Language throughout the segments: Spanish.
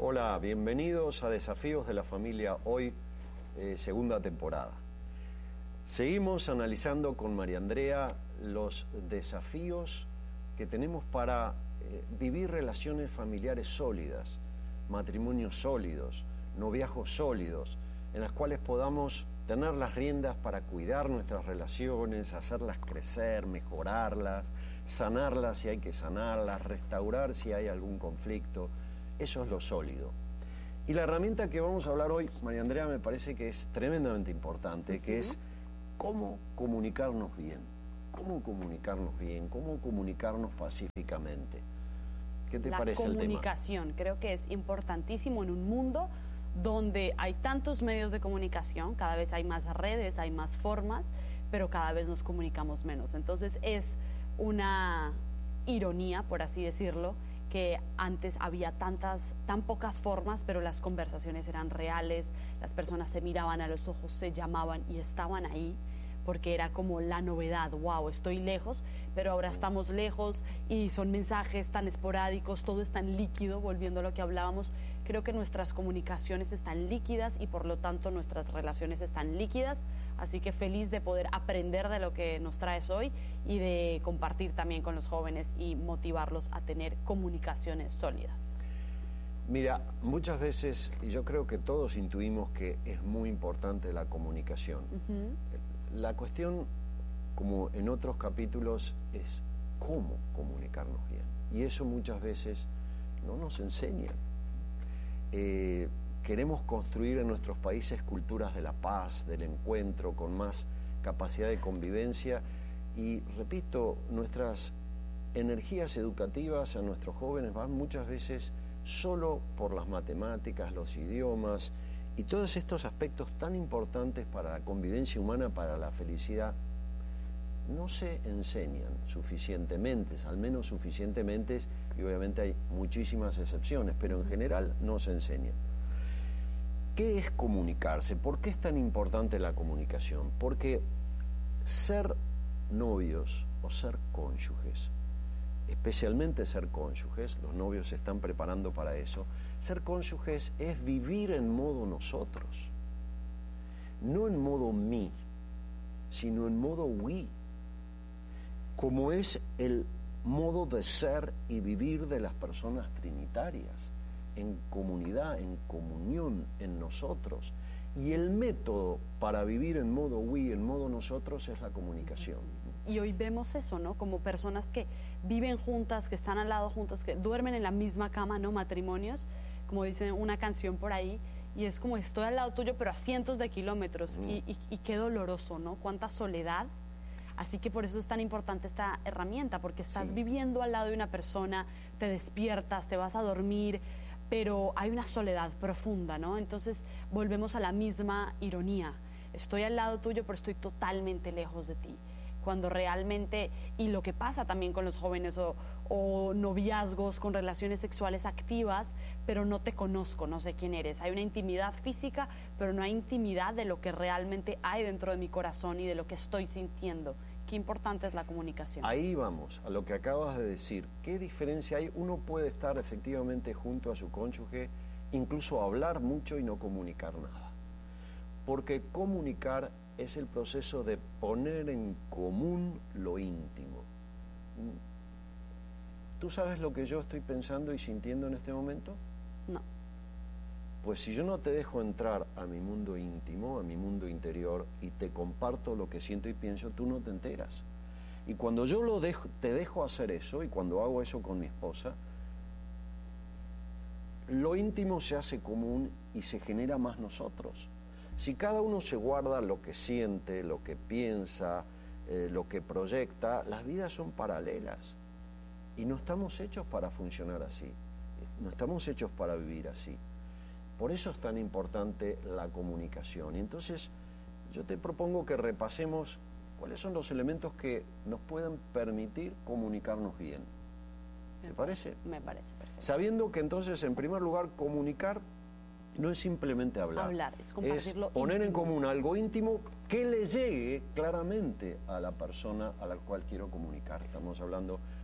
Hola, bienvenidos a Desafíos de la Familia Hoy, segunda temporada. Seguimos analizando con María Andrea los desafíos que tenemos para vivir relaciones familiares sólidas, matrimonios sólidos, noviazgos sólidos, en las cuales podamos tener las riendas para cuidar nuestras relaciones, hacerlas crecer, mejorarlas, sanarlas si hay que sanarlas, restaurar si hay algún conflicto. Eso es lo sólido. Y la herramienta que vamos a hablar hoy, María Andrea, me parece que es tremendamente importante, que es cómo comunicarnos bien. Cómo comunicarnos bien, cómo comunicarnos pacíficamente. ¿Qué te parece el tema? La comunicación creo que es importantísimo en un mundo donde hay tantos medios de comunicación, cada vez hay más redes, hay más formas, pero cada vez nos comunicamos menos. Entonces es una ironía, por así decirlo, que antes había tan pocas formas, pero las conversaciones eran reales, las personas se miraban a los ojos, se llamaban y estaban ahí, porque era como la novedad. Wow, estoy lejos, pero ahora estamos lejos y son mensajes tan esporádicos, todo es tan líquido, volviendo a lo que hablábamos. Creo que nuestras comunicaciones están líquidas y por lo tanto nuestras relaciones están líquidas, así que feliz de poder aprender de lo que nos traes hoy y de compartir también con los jóvenes y motivarlos a tener comunicaciones sólidas. Mira, muchas veces, y yo creo que todos intuimos que es muy importante la comunicación. La cuestión, como en otros capítulos, es cómo comunicarnos bien. Y eso muchas veces no nos enseñan. Queremos construir en nuestros países culturas de la paz, del encuentro, con más capacidad de convivencia. Y repito, nuestras energías educativas a nuestros jóvenes van muchas veces solo por las matemáticas, los idiomas y todos estos aspectos tan importantes para la convivencia humana, para la felicidad, no se enseñan suficientemente, al menos suficientemente, y obviamente hay muchísimas excepciones, pero en general no se enseña. ¿Qué es comunicarse? ¿Por qué es tan importante la comunicación? Porque ser novios o ser cónyuges, especialmente ser cónyuges, los novios se están preparando para eso, ser cónyuges es vivir en modo nosotros, no en modo mí, sino en modo we, como es el modo de ser y vivir de las personas trinitarias, en comunidad, en comunión, en nosotros. Y el método para vivir en modo we, en modo nosotros, es la comunicación. Y hoy vemos eso, ¿no? Como personas que viven juntas, que están al lado juntas, que duermen en la misma cama, ¿no? Matrimonios, como dice una canción por ahí, y es como estoy al lado tuyo, pero a cientos de kilómetros, y qué doloroso, ¿no? Cuánta soledad. Así que por eso es tan importante esta herramienta, porque estás viviendo al lado de una persona, te despiertas, te vas a dormir, pero hay una soledad profunda, ¿no? Entonces volvemos a la misma ironía. Estoy al lado tuyo, pero estoy totalmente lejos de ti. Cuando realmente, y lo que pasa también con los jóvenes o noviazgos con relaciones sexuales activas, pero no te conozco, no sé quién eres. Hay una intimidad física, pero no hay intimidad de lo que realmente hay dentro de mi corazón y de lo que estoy sintiendo. Qué importante es la comunicación. Ahí vamos, a lo que acabas de decir. ¿Qué diferencia hay? Uno puede estar efectivamente junto a su cónyuge, incluso hablar mucho y no comunicar nada. Porque comunicar es el proceso de poner en común lo íntimo. ¿Tú sabes lo que yo estoy pensando y sintiendo en este momento? No. Pues si yo no te dejo entrar a mi mundo íntimo, a mi mundo interior, y te comparto lo que siento y pienso, tú no te enteras. Y cuando yo te dejo hacer eso, y cuando hago eso con mi esposa, lo íntimo se hace común y se genera más nosotros. Si cada uno se guarda lo que siente, lo que piensa, lo que proyecta, las vidas son paralelas. Y no estamos hechos para funcionar así. No estamos hechos para vivir así. Por eso es tan importante la comunicación. Y entonces yo te propongo que repasemos cuáles son los elementos que nos pueden permitir comunicarnos bien. ¿Te parece? Me parece perfecto. Sabiendo que entonces, en primer lugar, comunicar no es simplemente hablar. Hablar, es compartirlo. Es poner en común algo íntimo que le llegue claramente a la persona a la cual quiero comunicar. Estamos hablando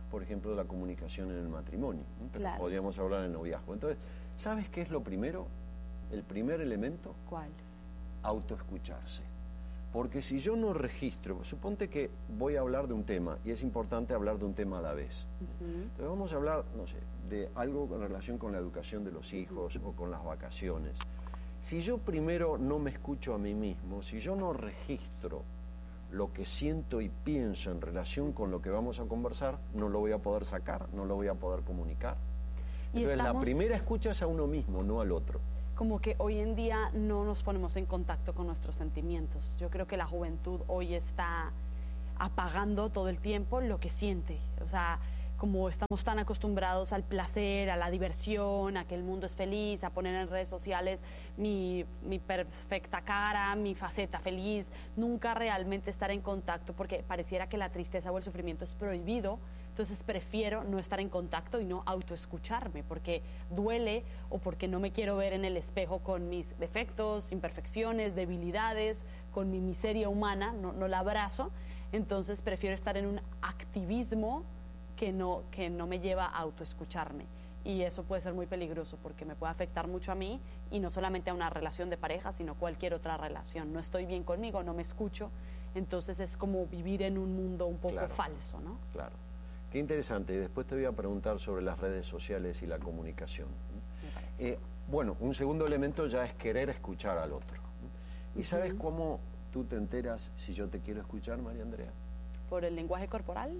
por ejemplo, la comunicación en el matrimonio, ¿no? Pero Claro. podríamos hablar en el noviazgo. Entonces, ¿sabes qué es lo primero? El primer elemento, ¿Cuál? autoescucharse. Porque si yo no registro, suponte que voy a hablar de un tema, y es importante hablar de un tema a la vez. Entonces vamos a hablar, no sé, de algo en relación con la educación de los hijos o con las vacaciones. Si yo primero no me escucho a mí mismo, si yo no registro lo que siento y pienso en relación con lo que vamos a conversar, no lo voy a poder sacar, no lo voy a poder comunicar. Y Entonces la estamos- primera escucha es a uno mismo, no al otro. Como que hoy en día no nos ponemos en contacto con nuestros sentimientos. Yo creo que la juventud hoy está apagando todo el tiempo lo que siente. O sea, como estamos tan acostumbrados al placer, a la diversión, a que el mundo es feliz, a poner en redes sociales mi perfecta cara, mi faceta feliz, nunca realmente estar en contacto, porque pareciera que la tristeza o el sufrimiento es prohibido. Entonces prefiero no estar en contacto y no autoescucharme, porque duele o porque no me quiero ver en el espejo con mis defectos, imperfecciones, debilidades, con mi miseria humana, no la abrazo. Entonces prefiero estar en un activismo que no me lleva a autoescucharme. Y eso puede ser muy peligroso porque me puede afectar mucho a mí y no solamente a una relación de pareja, sino cualquier otra relación. No estoy bien conmigo, no me escucho, entonces es como vivir en un mundo un poco Claro. falso, ¿no? Claro. Qué interesante. Y después te voy a preguntar sobre las redes sociales y la comunicación. Me parece. Bueno, un segundo elemento ya es querer escuchar al otro. ¿Y sabes Ujú. cómo tú te enteras si yo te quiero escuchar, María Andrea? ¿Por el lenguaje corporal?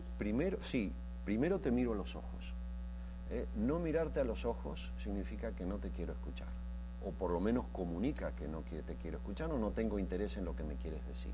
Primero te miro a los ojos. No mirarte a los ojos significa que no te quiero escuchar. O por lo menos comunica que no te quiero escuchar o no tengo interés en lo que me quieres decir.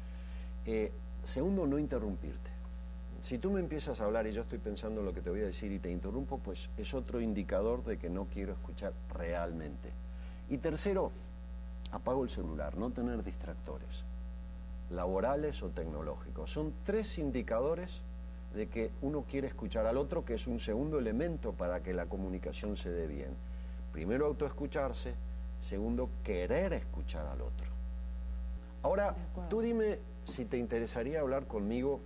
Segundo, no interrumpirte. Si tú me empiezas a hablar y yo estoy pensando en lo que te voy a decir y te interrumpo, pues es otro indicador de que no quiero escuchar realmente. Y tercero, apago el celular, no tener distractores, laborales o tecnológicos. Son 3 indicadores de que uno quiere escuchar al otro, que es un segundo elemento para que la comunicación se dé bien. Primero, autoescucharse. Segundo, querer escuchar al otro. Ahora, De acuerdo. tú dime si te interesaría hablar conmigo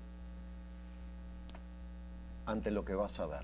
ante lo que vas a ver.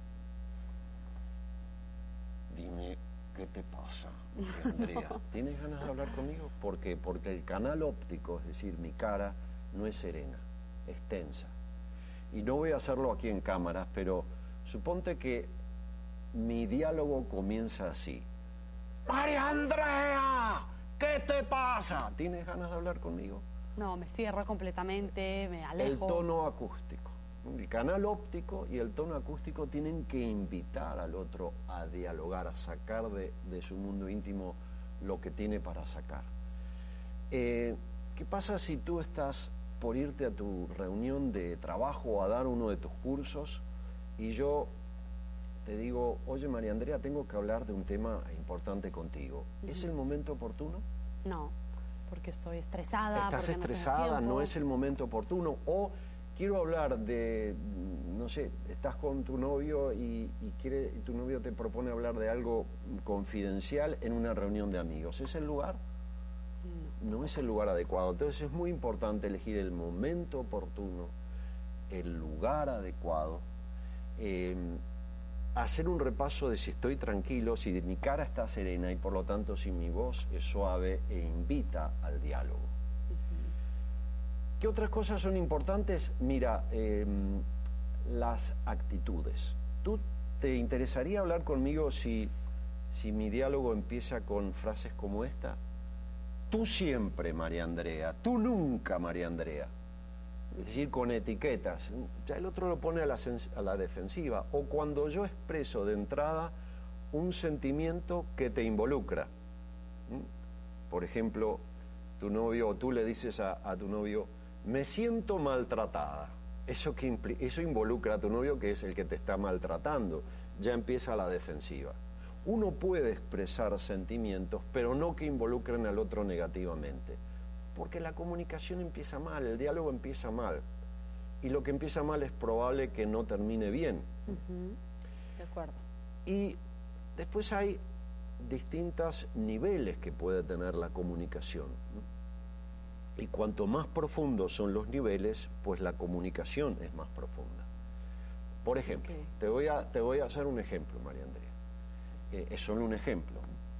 Dime, ¿qué te pasa, Andrea? ¿Tienes ganas de hablar conmigo? ¿Por qué? Porque el canal óptico, es decir, mi cara, no es serena, es tensa. Y no voy a hacerlo aquí en cámaras, pero suponte que mi diálogo comienza así. ¡María Andrea! ¿Qué te pasa? ¿Tienes ganas de hablar conmigo? No, me cierro completamente, me alejo. El tono acústico. El canal óptico y el tono acústico tienen que invitar al otro a dialogar, a sacar de su mundo íntimo lo que tiene para sacar. ¿Qué pasa si tú estás por irte a tu reunión de trabajo o a dar uno de tus cursos y yo te digo, oye María Andrea, tengo que hablar de un tema importante contigo? ¿Es el momento oportuno? No, porque estoy estresada. ¿Estás porque no tengo estresada? tiempo. ¿No es el momento oportuno? O quiero hablar de, no sé, estás con tu novio y tu novio te propone hablar de algo confidencial en una reunión de amigos. ¿Es el lugar? No es el lugar adecuado. Entonces es muy importante elegir el momento oportuno, el lugar adecuado, hacer un repaso de si estoy tranquilo, si mi cara está serena y por lo tanto si mi voz es suave e invita al diálogo. ¿Qué otras cosas son importantes? Mira, las actitudes. ¿Tú te interesaría hablar conmigo si mi diálogo empieza con frases como esta? Tú siempre, María Andrea. Tú nunca, María Andrea. Es decir, con etiquetas. Ya el otro lo pone a la defensiva. O cuando yo expreso de entrada un sentimiento que te involucra. Por ejemplo, tu novio o tú le dices a tu novio, me siento maltratada. Eso involucra a tu novio, que es el que te está maltratando. Ya empieza la defensiva. Uno puede expresar sentimientos, pero no que involucren al otro negativamente. Porque la comunicación empieza mal, el diálogo empieza mal. Y lo que empieza mal es probable que no termine bien. De acuerdo. Y después hay distintos niveles que puede tener la comunicación. Y cuanto más profundos son los niveles, pues la comunicación es más profunda. Por ejemplo, te voy a hacer un ejemplo, María Andrea. Es solo un ejemplo.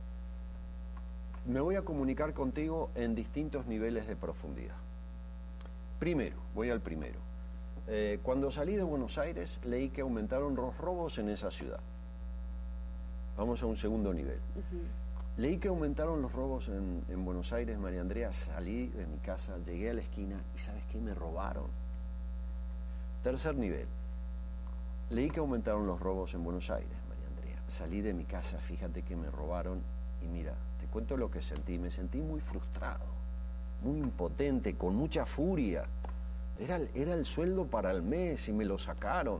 Me voy a comunicar contigo en distintos niveles de profundidad. Primero, voy al primero. Cuando salí de Buenos Aires, leí que aumentaron los robos en esa ciudad. Vamos a un segundo nivel. Leí que aumentaron los robos en Buenos Aires, María Andrea. Salí de mi casa, llegué a la esquina y ¿sabes qué? Me robaron. Tercer nivel. Leí que aumentaron los robos en Buenos Aires, María Andrea. Salí de mi casa, fíjate que me robaron y mira, te cuento lo que sentí. Me sentí muy frustrado, muy impotente, con mucha furia. Era el sueldo para el mes y me lo sacaron.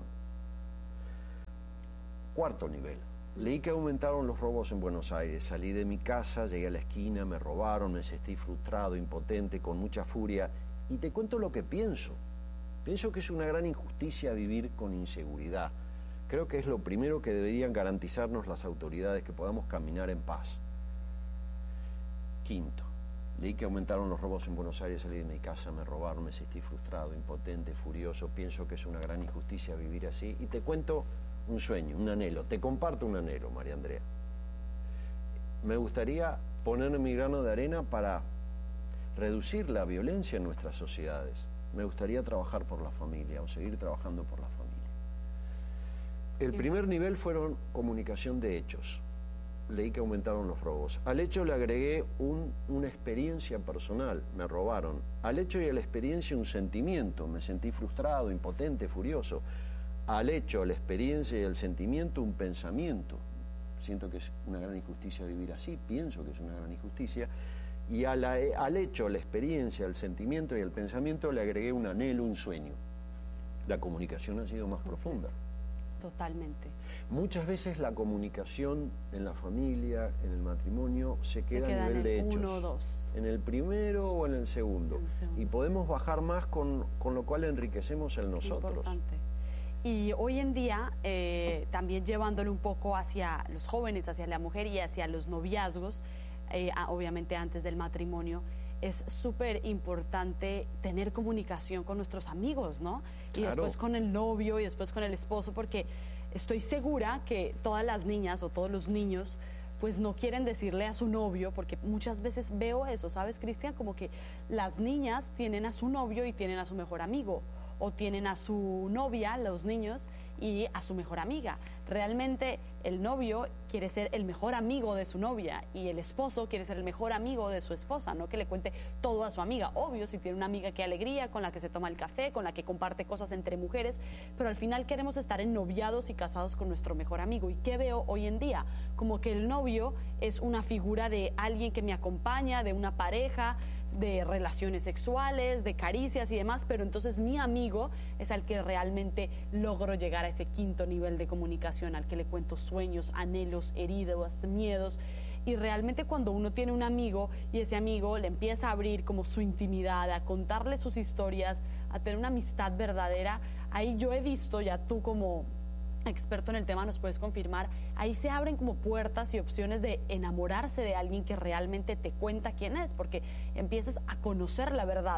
Cuarto nivel. Leí que aumentaron los robos en Buenos Aires. Salí de mi casa, llegué a la esquina, me robaron, me sentí frustrado, impotente, con mucha furia. Y te cuento lo que pienso. Pienso que es una gran injusticia vivir con inseguridad. Creo que es lo primero que deberían garantizarnos las autoridades, que podamos caminar en paz. Quinto. Leí que aumentaron los robos en Buenos Aires, salí de mi casa, me robaron, me sentí frustrado, impotente, furioso. Pienso que es una gran injusticia vivir así. Y te cuento un sueño, un anhelo. Te comparto un anhelo, María Andrea. Me gustaría poner mi grano de arena para reducir la violencia en nuestras sociedades. Me gustaría trabajar por la familia o seguir trabajando por la familia. El primer nivel fueron comunicación de hechos. Leí que aumentaron los robos. Al hecho le agregué una experiencia personal, me robaron. Al hecho y a la experiencia un sentimiento, me sentí frustrado, impotente, furioso. Al hecho, a la experiencia y al sentimiento un pensamiento. Siento que es una gran injusticia vivir así, pienso que es una gran injusticia. Y al hecho, a la experiencia, al sentimiento y al pensamiento le agregué un anhelo, un sueño. La comunicación ha sido más profunda. Totalmente. Muchas veces la comunicación en la familia, en el matrimonio, se queda a nivel de hechos. 1 o 2. En el primero o en el segundo. Y podemos bajar más con lo cual enriquecemos el nosotros. Importante. Y hoy en día, también llevándolo un poco hacia los jóvenes, hacia la mujer y hacia los noviazgos, obviamente antes del matrimonio, es súper importante tener comunicación con nuestros amigos, ¿no? Y claro. Después con el novio y después con el esposo, porque estoy segura que todas las niñas o todos los niños pues no quieren decirle a su novio, porque muchas veces veo eso, ¿sabes, Cristian? Como que las niñas tienen a su novio y tienen a su mejor amigo, o tienen a su novia, los niños, y a su mejor amiga. Realmente el novio quiere ser el mejor amigo de su novia y el esposo quiere ser el mejor amigo de su esposa, no que le cuente todo a su amiga. Obvio, si tiene una amiga, qué alegría, con la que se toma el café, con la que comparte cosas entre mujeres, pero al final queremos estar ennoviados y casados con nuestro mejor amigo. ¿Y qué veo hoy en día? Como que el novio es una figura de alguien que me acompaña, de una pareja, de relaciones sexuales, de caricias y demás, pero entonces mi amigo es al que realmente logro llegar a ese quinto nivel de comunicación, al que le cuento sueños, anhelos, heridas, miedos. Y realmente cuando uno tiene un amigo y ese amigo le empieza a abrir como su intimidad, a contarle sus historias, a tener una amistad verdadera, ahí yo he visto, ya tú como experto en el tema nos puedes confirmar, ahí se abren como puertas y opciones de enamorarse de alguien que realmente te cuenta quién es, porque empiezas a conocer la verdad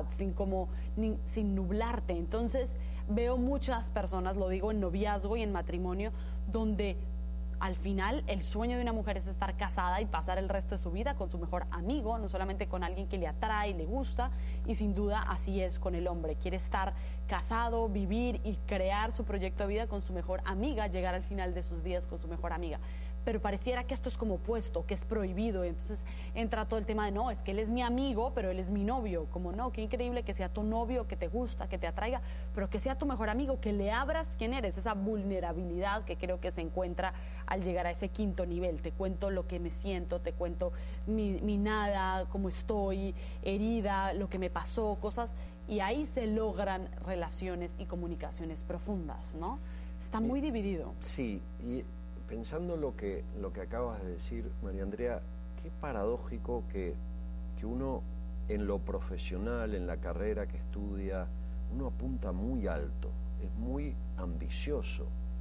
sin nublarte. Entonces veo muchas personas, lo digo en noviazgo y en matrimonio, donde al final el sueño de una mujer es estar casada y pasar el resto de su vida con su mejor amigo, no solamente con alguien que le atrae y le gusta, y sin duda así es con el hombre. Quiere estar casado, vivir y crear su proyecto de vida con su mejor amiga, llegar al final de sus días con su mejor amiga. Pero pareciera que esto es como opuesto, que es prohibido, y entonces entra todo el tema de no, es que él es mi amigo, pero él es mi novio. Como no, qué increíble que sea tu novio, que te gusta, que te atraiga, pero que sea tu mejor amigo, que le abras quién eres, esa vulnerabilidad que creo que se encuentra al llegar a ese quinto nivel. Te cuento lo que me siento, te cuento mi nada, cómo estoy, herida, lo que me pasó, cosas, y ahí se logran relaciones y comunicaciones profundas, ¿no? Está muy dividido. Sí, y pensando lo que acabas de decir, María Andrea, qué paradójico que uno en lo profesional, en la carrera que estudia, uno apunta muy alto, es muy ambicioso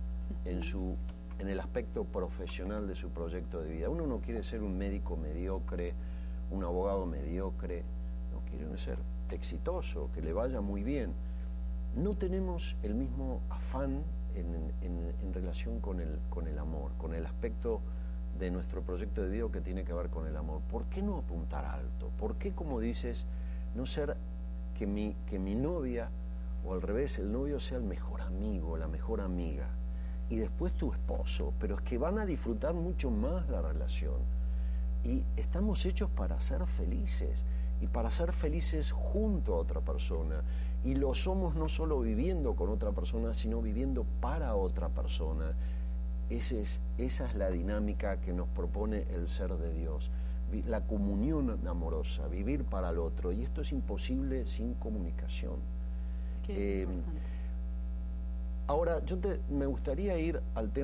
en el aspecto profesional de su proyecto de vida. Uno no quiere ser un médico mediocre, un abogado mediocre, no quiere ser exitoso, que le vaya muy bien. No tenemos el mismo afán en relación con el amor, con el aspecto de nuestro proyecto de vida que tiene que ver con el amor. ¿Por qué no apuntar alto? ¿Por qué, como dices, no ser que mi novia, o al revés, el novio sea el mejor amigo, la mejor amiga, y después tu esposo? Pero es que van a disfrutar mucho más la relación. Y estamos hechos para ser felices, y para ser felices junto a otra persona. Y lo somos no solo viviendo con otra persona, sino viviendo para otra persona. Esa es la dinámica que nos propone el ser de Dios, la comunión amorosa, vivir para el otro, y esto es imposible sin comunicación. Qué importante. Ahora, me gustaría ir al tema